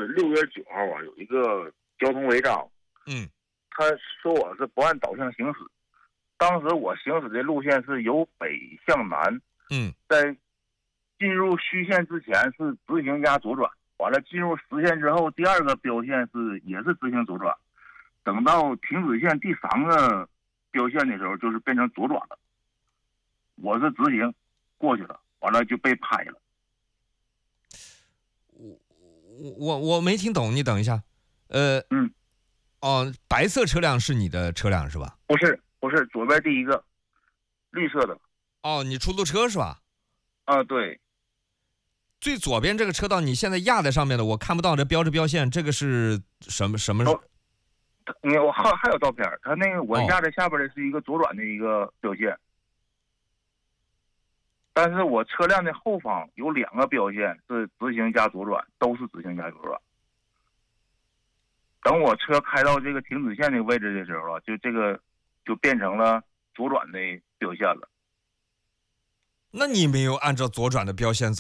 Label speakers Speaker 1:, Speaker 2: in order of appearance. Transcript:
Speaker 1: 是6月9号啊，有一个交通违章，他说我是不按导向行驶。当时我行驶的路线是由北向南，在进入虚线之前是直行加左转，完了进入实线之后，第二个标线也是直行左转，等到停止线第3个标线的时候，就是变成左转了。我是直行过去了，完了就被拍了。
Speaker 2: 我没听懂，你等一下。白色车辆是你的车辆是吧？
Speaker 1: 不是，左边第一个绿色的。
Speaker 2: 你出租车是吧？
Speaker 1: 对。
Speaker 2: 最左边这个车道你现在压在上面的，我看不到这标志标线，这个是什么？
Speaker 1: 我还有照片，他那个我压在下边的是一个左转的一个标线，但是我车辆的后方有2个标线是直行加左转，都是直行加左转。等我车开到这个停止线的位置的时候就这个就变成了左转的标线了。
Speaker 2: 那你没有按照左转的标线走